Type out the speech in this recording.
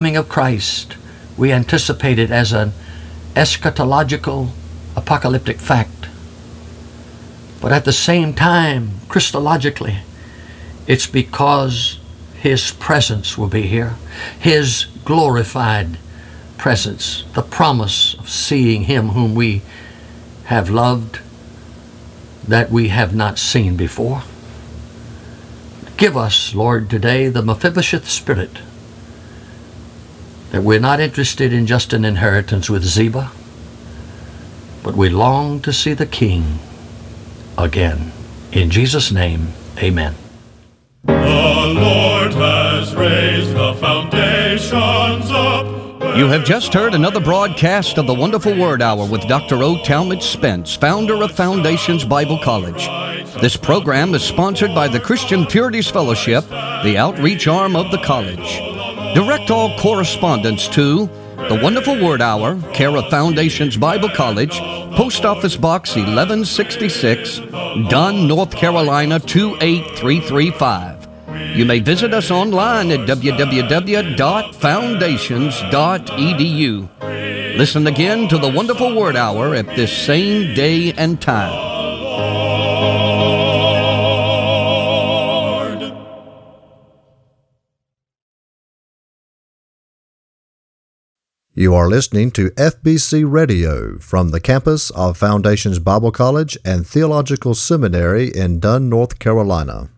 coming of Christ, we anticipate it as an eschatological, apocalyptic fact. But at the same time, Christologically, it's because His presence will be here, His glorified presence, the promise of seeing Him whom we have loved, that we have not seen before. Give us, Lord, today the Mephibosheth spirit, that we're not interested in just an inheritance with Ziba, but we long to see the King again. In Jesus' name, amen. The Lord has raised the foundations up. You have just heard another broadcast of the Wonderful Word Hour with Dr. O. Talmadge Spence, founder of Foundations Bible College. This program is sponsored by the Christian Purities Fellowship, the outreach arm of the college. Direct all correspondence to The Wonderful Word Hour, care of Foundations Bible College, Post Office Box 1166, Dunn, North Carolina 28335. You may visit us online at www.foundations.edu. Listen again to the Wonderful Word Hour at this same day and time. You are listening to FBC Radio from the campus of Foundations Bible College and Theological Seminary in Dunn, North Carolina.